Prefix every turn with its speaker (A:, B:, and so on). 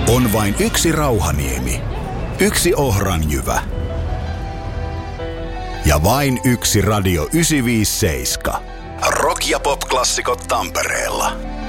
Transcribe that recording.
A: On vain yksi Rauhaniemi, yksi Ohranjyvä ja vain yksi Radio 957. Rock- ja pop-klassikot Tampereella.